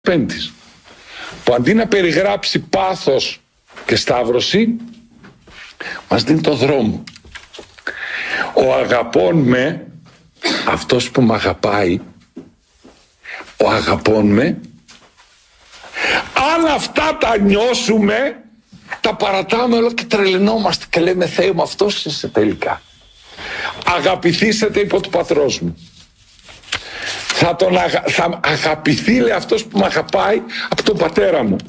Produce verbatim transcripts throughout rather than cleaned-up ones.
Πέμπτης, που αντί να περιγράψει πάθος και σταύρωση, μας δίνει το δρόμο. Ο αγαπών με, αυτός που με αγαπάει, ο αγαπών με, αν αυτά τα νιώσουμε, τα παρατάμε όλα και τρελαινόμαστε και λέμε Θεέ μου, αυτός είσαι τελικά. Αγαπηθήσετε υπό του πατρός μου. Θα, τον αγα... θα αγαπηθεί, λέει, αυτός που με αγαπάει από τον πατέρα μου.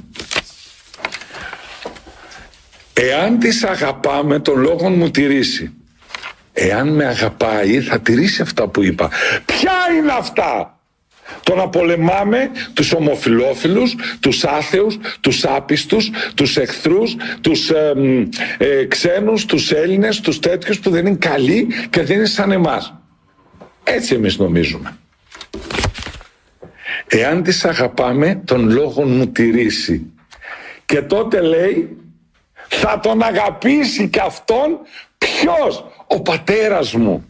Εάν της αγαπάμε, τον λόγο μου τηρήσει. Εάν με αγαπάει, θα τηρήσει αυτά που είπα. Ποια είναι αυτά? Το να πολεμάμε τους ομοφυλόφιλους, τους άθεους, τους άπιστους, τους εχθρούς, τους ε, ε, ξένους, τους Έλληνες, τους τέτοιους που δεν είναι καλοί και δεν είναι σαν εμάς. Έτσι εμείς νομίζουμε. Εάν τις αγαπάμε, τον λόγο μου τηρήσει. Και τότε λέει, θα τον αγαπήσει και αυτόν. Ποιος? Ο πατέρας μου.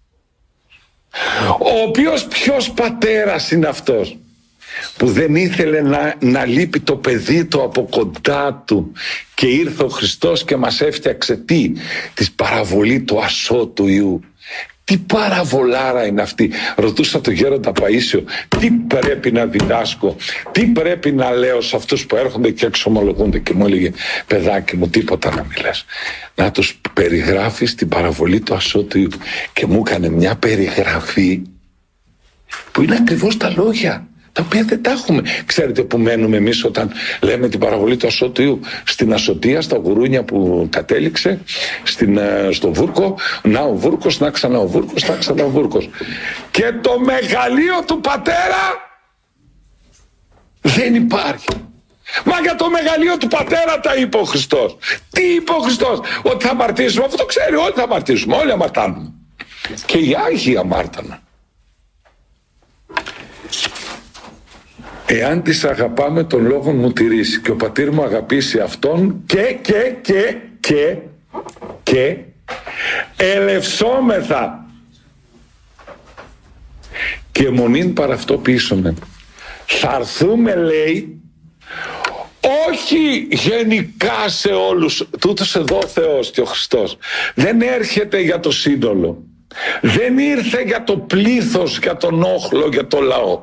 Ο οποίος ποιος πατέρας είναι αυτός? Που δεν ήθελε να, να λείπει το παιδί του από κοντά του και ήρθε ο Χριστός και μας έφτιαξε τι? Της παραβολή του ασώτου Υιού. Τι παραβολάρα είναι αυτή? Ρωτούσα τον γέροντα Παΐσιο, τι πρέπει να διδάσκω, τι πρέπει να λέω σε αυτούς που έρχονται και εξομολογούνται, και μου έλεγε, παιδάκι μου, τίποτα να μιλάς, να τους περιγράφεις την παραβολή του ασώτου. Και μου έκανε μια περιγραφή που είναι ακριβώς τα λόγια τα οποία δεν τα έχουμε. Ξέρετε που μένουμε εμείς όταν λέμε την παραβολή του ασώτου? Στην ασωτεία, στα γουρούνια που κατέληξε, στην, στο Βούρκο, να ο Βούρκος, να ξανά ο Βούρκος, να ξανά ο Βούρκος. Και το μεγαλείο του πατέρα δεν υπάρχει. Μα για το μεγαλείο του πατέρα τα είπε ο Χριστός. Τι είπε ο Χριστός? Ότι θα αμαρτήσουμε. Αυτό το ξέρει, όλοι θα αμαρτήσουμε, όλοι αμαρτάνουμε. Και οι Άγιοι αμάρταναν. Εάν τις αγαπάμε, τον λόγο μου τηρήσει. Και ο πατήρ μου αγαπήσει αυτόν και και και και και ελευσόμεθα και μονήν παρά αυτό πείσομε. Θα έρθουμε, λέει, όχι γενικά σε όλους. Τούτος εδώ ο Θεός και ο Χριστός δεν έρχεται για το σύνολο. Δεν ήρθε για το πλήθος, για τον όχλο, για το λαό.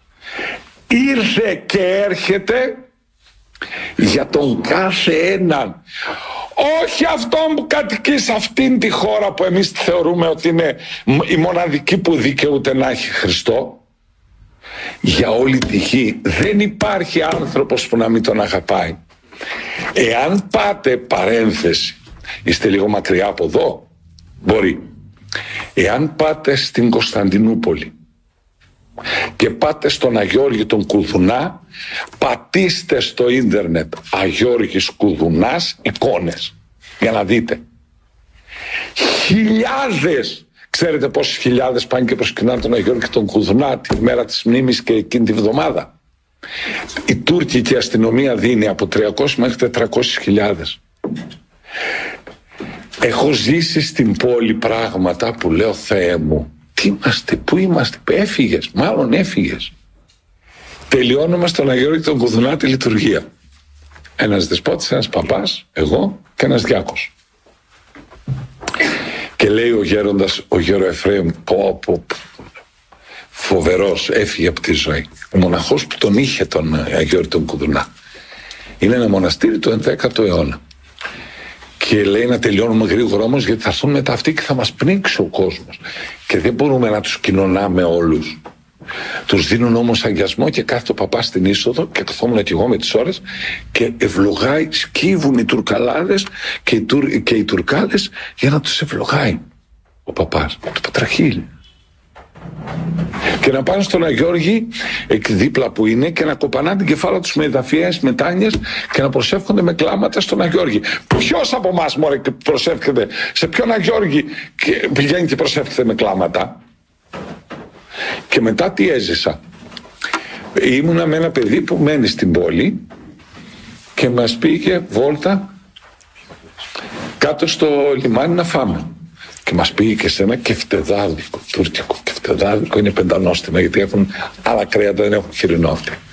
Ήρθε και έρχεται για τον κάθε έναν. Όχι αυτόν που κατοικεί σε αυτήν τη χώρα που εμείς θεωρούμε ότι είναι η μοναδική που δικαιούται να έχει Χριστό. Για όλη τη γη δεν υπάρχει άνθρωπος που να μην τον αγαπάει. Εάν πάτε, παρένθεση, είστε λίγο μακριά από εδώ, μπορεί. Εάν πάτε στην Κωνσταντινούπολη και πάτε στον Αγιώργη τον Κουδουνά, πατήστε στο ίντερνετ Αγιώργης Κουδουνάς εικόνες για να δείτε. Χιλιάδες, ξέρετε πόσες χιλιάδες πάνε και προσκυνάνε τον Αγιώργη τον Κουδουνά τη μέρα της μνήμης και εκείνη τη βδομάδα? Η τουρκική αστυνομία δίνει από τριακόσιες μέχρι τετρακόσιες χιλιάδες. Έχω ζήσει στην πόλη πράγματα που λέω Θεέ μου, τι είμαστε, πού είμαστε? Έφυγες, μάλλον έφυγες. Τελειώνουμε στον Αγιώργη τον Κουδουνά τη λειτουργία. Ένας δεσπότης, ένας παπάς, εγώ και ένας διάκος. Και λέει ο γέροντας, ο γέρο Εφραίμ, πω, πω, φοβερός, έφυγε από τη ζωή. Ο μοναχός που τον είχε τον Αγιώργη τον Κουδουνά. Είναι ένα μοναστήρι του ενδέκατου αιώνα. Και λέει να τελειώνουμε γρήγορα όμως, γιατί θα έρθουν μετά αυτοί και θα μας πνίξει ο κόσμος. Και δεν μπορούμε να τους κοινωνάμε όλους. Τους δίνουν όμως αγιασμό και κάθεται ο παπάς στην είσοδο και καθόμουν και εγώ με τις ώρες και ευλογάει, σκύβουν οι τουρκαλάδες και οι, τουρ, και οι τουρκάδες για να τους ευλογάει ο παπάς, το Πατραχίλ. Και να πάνε στον Αγιώργη εκεί δίπλα που είναι και να κοπανάνε την κεφάλα τους με εδαφιές μετάνοιες και να προσεύχονται με κλάματα στον Αγιώργη. Ποιος από εμάς μωρέ προσεύχεται? Σε ποιον Αγιώργη πηγαίνει και προσεύχεται με κλάματα? Και μετά τι έζησα? Ήμουνα με ένα παιδί που μένει στην πόλη και μας πήγε βόλτα κάτω στο λιμάνι να φάμε. Και μας πήγε και σε ένα κεφτεδάδικο, τουρκικό κεφτεδάδικο, είναι πεντανόστιμα γιατί έχουν άλλα κρέατα, δεν έχουν χοιρινόφτη.